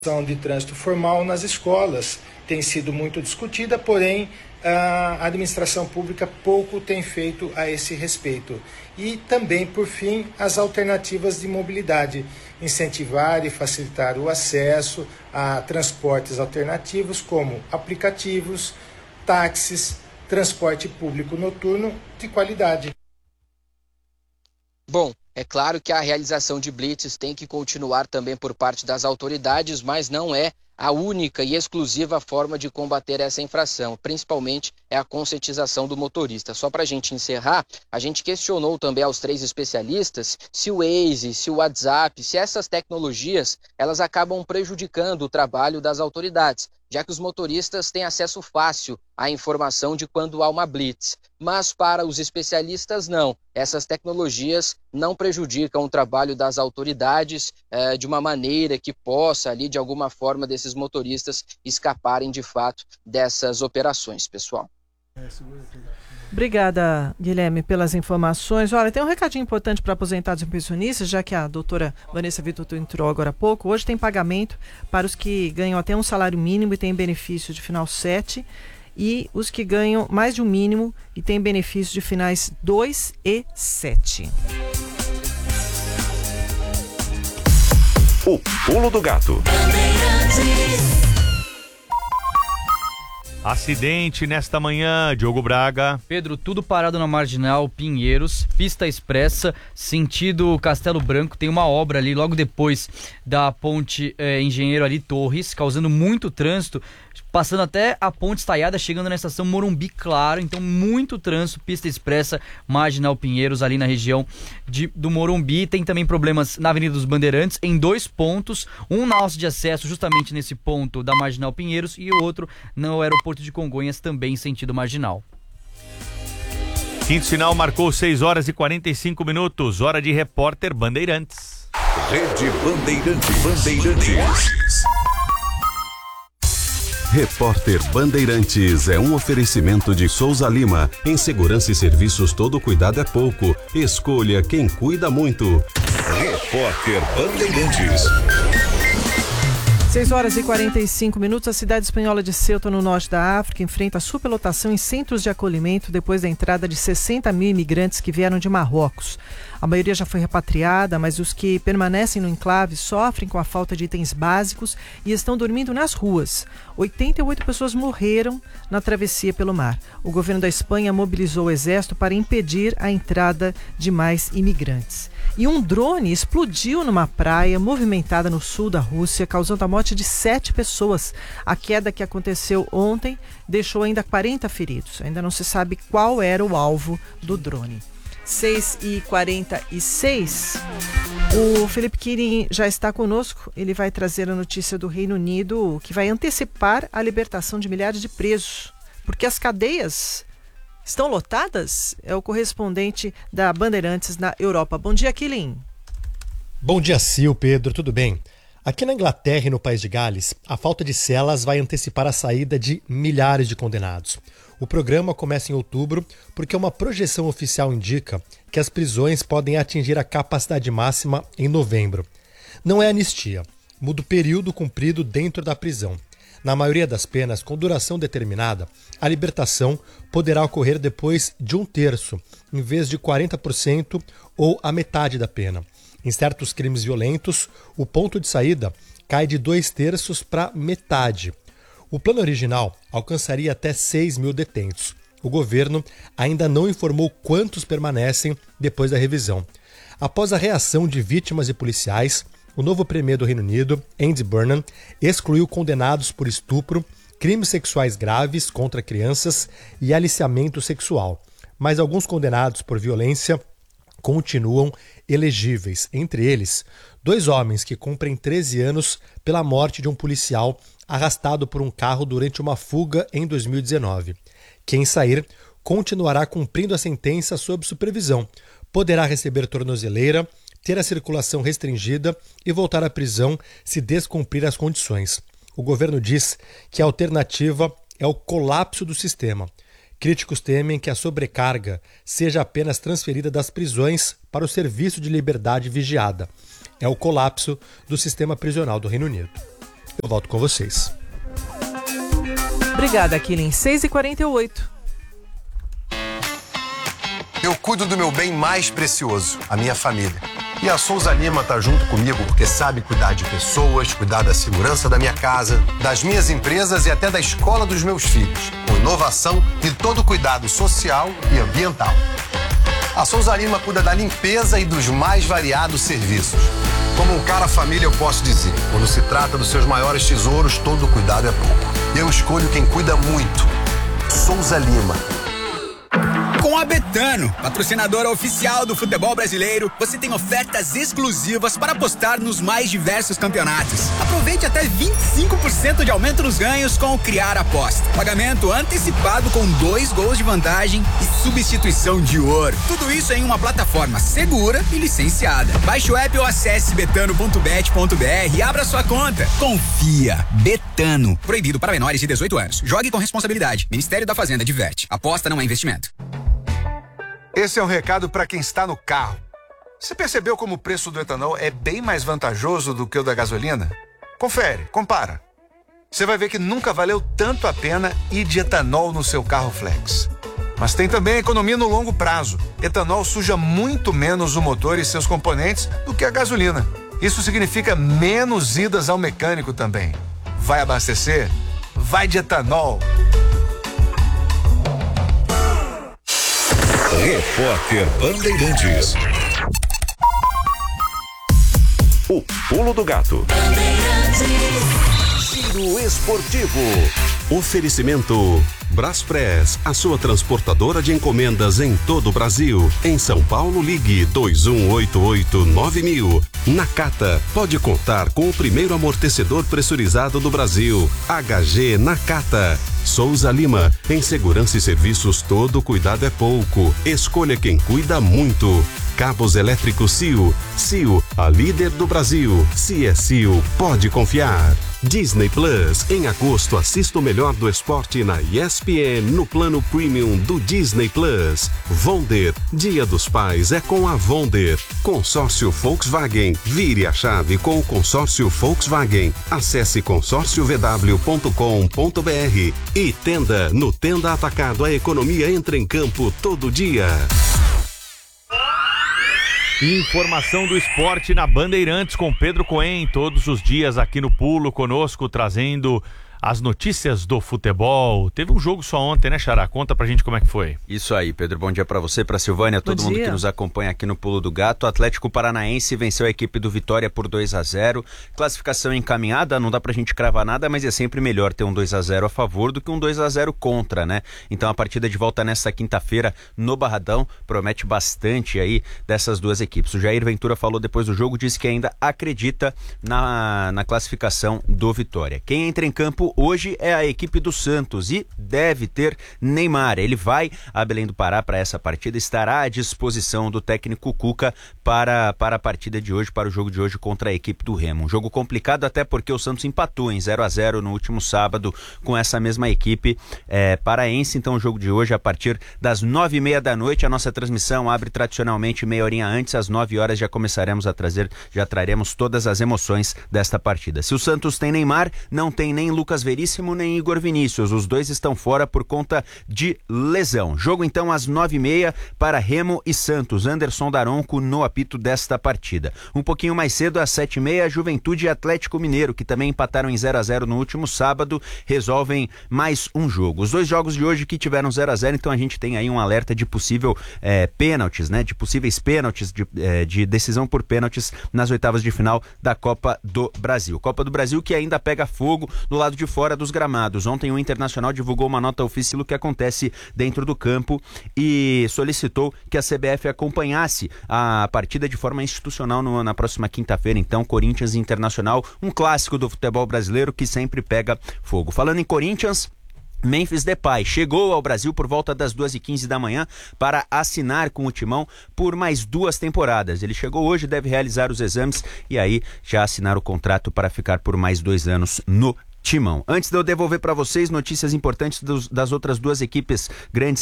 de trânsito formal nas escolas tem sido muito discutida, porém a administração pública pouco tem feito a esse respeito. E também, por fim, as alternativas de mobilidade, incentivar e facilitar o acesso a transportes alternativos como aplicativos, táxis, transporte público noturno de qualidade. Bom, é claro que a realização de blitzes tem que continuar também por parte das autoridades, mas não é a única e exclusiva forma de combater essa infração, principalmente é a conscientização do motorista. Só para a gente encerrar, a gente questionou também aos 3 especialistas se o Waze, se o WhatsApp, se essas tecnologias, elas acabam prejudicando o trabalho das autoridades, já que os motoristas têm acesso fácil à informação de quando há uma blitz. Mas para os especialistas, não. Essas tecnologias não prejudicam o trabalho das autoridades de uma maneira que possa, ali, de alguma forma, desses motoristas escaparem, de fato, dessas operações, pessoal. Obrigada, Guilherme, pelas informações. Olha, tem um recadinho importante para aposentados e pensionistas, já que a doutora Vanessa Vitor entrou agora há pouco. Hoje tem pagamento para os que ganham até um salário mínimo e têm benefício de final 7, e os que ganham mais de um mínimo e têm benefício de finais 2 e 7. O pulo do gato. Acidente nesta manhã, Diogo Braga. Pedro, tudo parado na Marginal Pinheiros, pista expressa, sentido Castelo Branco. Tem uma obra ali logo depois da ponte Engenheiro ali Torres, causando muito trânsito, passando até a ponte estaiada, chegando na estação Morumbi, claro. Então muito trânsito, pista expressa, Marginal Pinheiros, ali na região do Morumbi. Tem também problemas na Avenida dos Bandeirantes, em 2 pontos, um na alça de acesso justamente nesse ponto da Marginal Pinheiros e o outro no aeroporto de Congonhas, também em sentido marginal. Quinto sinal marcou 6 horas e 45 minutos, hora de Repórter Bandeirantes. Rede Bandeirantes. Repórter Bandeirantes é um oferecimento de Souza Lima. Em segurança e serviços, todo cuidado é pouco. Escolha quem cuida muito. Repórter Bandeirantes. 6 horas e 45 minutos. A cidade espanhola de Ceuta, no norte da África, enfrenta superlotação em centros de acolhimento depois da entrada de 60 mil imigrantes que vieram de Marrocos. A maioria já foi repatriada, mas os que permanecem no enclave sofrem com a falta de itens básicos e estão dormindo nas ruas. 88 pessoas morreram na travessia pelo mar. O governo da Espanha mobilizou o exército para impedir a entrada de mais imigrantes. E um drone explodiu numa praia movimentada no sul da Rússia, causando a morte de 7 pessoas. A queda que aconteceu ontem deixou ainda 40 feridos. Ainda não se sabe qual era o alvo do drone. 6h46. O Felipe Quirin já está conosco. Ele vai trazer a notícia do Reino Unido, que vai antecipar a libertação de milhares de presos, porque as cadeias estão lotadas? É o correspondente da Bandeirantes na Europa. Bom dia, Quirin. Bom dia, Sil, Pedro, tudo bem? Aqui na Inglaterra e no País de Gales, a falta de celas vai antecipar a saída de milhares de condenados. O programa começa em outubro porque uma projeção oficial indica que as prisões podem atingir a capacidade máxima em novembro. Não é anistia, muda o período cumprido dentro da prisão. Na maioria das penas com duração determinada, a libertação poderá ocorrer depois de 1/3, em vez de 40% ou a metade da pena. Em certos crimes violentos, o ponto de saída cai de 2/3 para metade. O plano original alcançaria até 6 mil detentos. O governo ainda não informou quantos permanecem depois da revisão. Após a reação de vítimas e policiais, o novo premier do Reino Unido, Andy Burnham, excluiu condenados por estupro, crimes sexuais graves contra crianças e aliciamento sexual. Mas alguns condenados por violência continuam elegíveis. Entre eles, 2 homens que cumprem 13 anos pela morte de um policial arrastado por um carro durante uma fuga em 2019. Quem sair continuará cumprindo a sentença sob supervisão, poderá receber tornozeleira, ter a circulação restringida e voltar à prisão se descumprir as condições. O governo diz que a alternativa é o colapso do sistema. Críticos temem que a sobrecarga seja apenas transferida das prisões para o serviço de liberdade vigiada. É o colapso do sistema prisional do Reino Unido. eu volto com vocês. Obrigada, Killing. 6h48. Eu cuido do meu bem mais precioso, a minha família. E a Souza Lima tá junto comigo porque sabe cuidar de pessoas, cuidar da segurança da minha casa, das minhas empresas e até da escola dos meus filhos, com inovação e todo cuidado social e ambiental. A Souza Lima cuida da limpeza e dos mais variados serviços. Como um cara família, eu posso dizer, quando se trata dos seus maiores tesouros, todo cuidado é pouco. Eu escolho quem cuida muito. Souza Lima. Com a Betano, patrocinadora oficial do futebol brasileiro, você tem ofertas exclusivas para apostar nos mais diversos campeonatos. Aproveite até 25% de aumento nos ganhos com o Criar Aposta. Pagamento antecipado com 2 gols de vantagem e substituição de ouro. Tudo isso em uma plataforma segura e licenciada. Baixe o app ou acesse betano.bet.br e abra sua conta. Confia. Betano. Proibido para menores de 18 anos. Jogue com responsabilidade. Ministério da Fazenda diverte. Aposta não é investimento. Esse é um recado para quem está no carro. Você percebeu como o preço do etanol é bem mais vantajoso do que o da gasolina? Confere, compara. Você vai ver que nunca valeu tanto a pena ir de etanol no seu carro flex. Mas tem também a economia no longo prazo. Etanol suja muito menos o motor e seus componentes do que a gasolina. Isso significa menos idas ao mecânico também. Vai abastecer? Vai de etanol. Repórter Bandeirantes. O Pulo do Gato. Giro Esportivo. Oferecimento Braspress, a sua transportadora de encomendas em todo o Brasil. Em São Paulo, ligue 2188-9000. Nakata, pode contar com o primeiro amortecedor pressurizado do Brasil. HG Nakata. Souza Lima, em segurança e serviços todo cuidado é pouco. Escolha quem cuida muito. Cabos elétricos CIO. CIO, a líder do Brasil. Se é CIO, pode confiar. Disney Plus, em agosto assista o melhor do esporte na ESPN no plano premium do Disney Plus. Vonder, Dia dos Pais é com a Vonder. Consórcio Volkswagen, vire a chave com o consórcio Volkswagen. Acesse consórciovw.com.br. E Tenda, no Tenda Atacado a economia entra em campo todo dia. Informação do esporte na Bandeirantes com Pedro Cohen, todos os dias aqui no Pulo conosco, trazendo as notícias do futebol. Teve um jogo só ontem, né, Xará? Conta pra gente como é que foi. Isso aí, Pedro. Bom dia pra você, pra Silvânia, todo mundo que nos acompanha aqui no Pulo do Gato. O Atlético Paranaense venceu a equipe do Vitória por 2-0. Classificação encaminhada, não dá pra gente cravar nada, mas é sempre melhor ter um 2-0 a favor do que um 2-0 contra, né? Então a partida de volta nesta quinta-feira no Barradão promete bastante aí dessas duas equipes. O Jair Ventura falou depois do jogo, disse que ainda acredita na classificação do Vitória. Quem entra em campo hoje é a equipe do Santos e deve ter Neymar. Ele vai a Belém do Pará para essa partida, estará à disposição do técnico Cuca para a partida de hoje, para o jogo de hoje contra a equipe do Remo. Um jogo complicado até porque o Santos empatou em 0-0 no último sábado com essa mesma equipe paraense. Então o jogo de hoje a partir das 9h30 da noite, a nossa transmissão abre tradicionalmente meia horinha antes, às 9 horas já começaremos a trazer, já traremos todas as emoções desta partida. Se o Santos tem Neymar, não tem nem Lucas Veríssimo nem Igor Vinícius, os dois estão fora por conta de lesão. Jogo então às 9h30 para Remo e Santos, Anderson Daronco no apito desta partida. Um pouquinho mais cedo às 7h30, Juventude e Atlético Mineiro, que também empataram em 0-0 no último sábado, resolvem mais um jogo. Os dois jogos de hoje que tiveram 0-0, então a gente tem aí um alerta de possível pênaltis, né? De possíveis pênaltis, de decisão por pênaltis nas oitavas de final da Copa do Brasil. Copa do Brasil que ainda pega fogo no lado de fora dos gramados. Ontem o Internacional divulgou uma nota oficial do que acontece dentro do campo e solicitou que a CBF acompanhasse a partida de forma institucional na próxima quinta-feira. Então, Corinthians e Internacional, um clássico do futebol brasileiro que sempre pega fogo. Falando em Corinthians, Memphis Depay chegou ao Brasil por volta das 2h15 da manhã para assinar com o Timão por mais 2 temporadas. Ele chegou hoje, deve realizar os exames e aí já assinar o contrato para ficar por mais 2 anos no Timão. Antes de eu devolver para vocês notícias importantes das outras duas equipes grandes